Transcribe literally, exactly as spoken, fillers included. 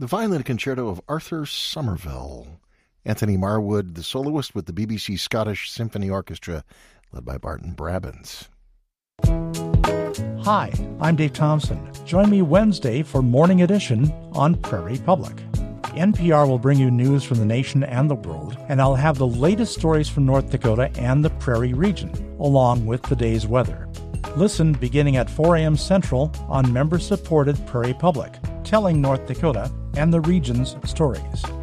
the violin concerto of Arthur Somerville. Anthony Marwood, the soloist with the B B C Scottish Symphony Orchestra, led by Barton Brabants. Hi, I'm Dave Thompson. Join me Wednesday for Morning Edition on Prairie Public. N P R will bring you news from the nation and the world, and I'll have the latest stories from North Dakota and the Prairie region, along with the day's weather. Listen beginning at four a.m. Central on member-supported Prairie Public, telling North Dakota and the region's stories.